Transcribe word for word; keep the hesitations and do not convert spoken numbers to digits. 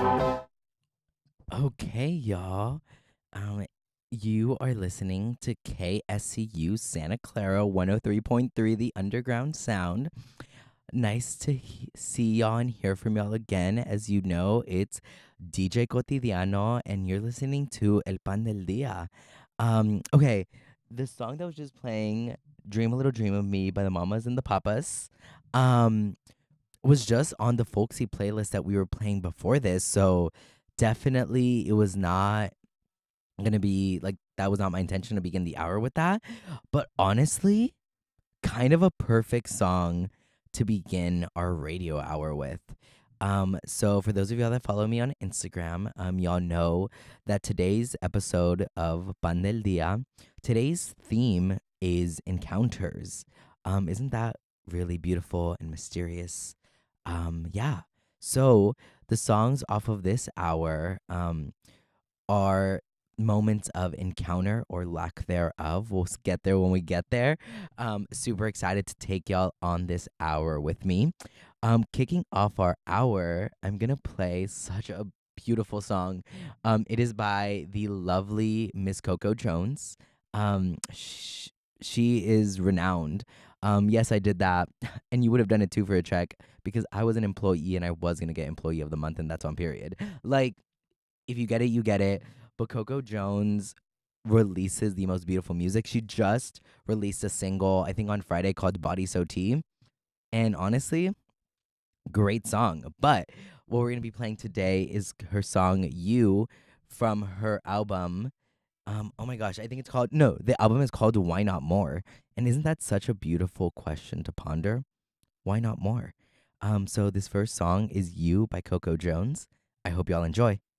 Okay, y'all. Um, you are listening to K S C U Santa Clara one oh three point three, The Underground Sound. Nice to he- see y'all and hear from y'all again. As you know, it's D J Cotidiano, and you're listening to El Pan del Dia. Um, okay, the song that was just playing, "Dream a Little Dream of Me" by the Mamas and the Papas, um, was just on the folksy playlist that we were playing before this. So definitely, it was not gonna be like that was not my intention to begin the hour with that. But honestly, kind of a perfect song to begin our radio hour with. Um, so for those of y'all that follow me on Instagram, um, y'all know that today's episode of Pan del Dia, today's theme is encounters. Um, isn't that really beautiful and mysterious? Um, yeah. So the songs off of this hour, um, are moments of encounter or lack thereof. We'll s- get there when we get there. Um, super excited to take y'all on this hour with me. Um, kicking off our hour, I'm gonna play such a beautiful song. Um, it is by the lovely Miss Coco Jones. Um, sh- she is renowned. Um, yes, I did that, and you would have done it too for a check because I was an employee and I was gonna get Employee of the Month, and that's on period. Like if you get it, you get it. But Coco Jones releases the most beautiful music. She just released a single, I think on Friday, called Body So Tea. And honestly, great song. But what we're going to be playing today is her song You from her album. Um, oh my gosh, I think it's called, no, the album is called Why Not More. And isn't that such a beautiful question to ponder? Why not more? Um, so this first song is You by Coco Jones. I hope y'all enjoy.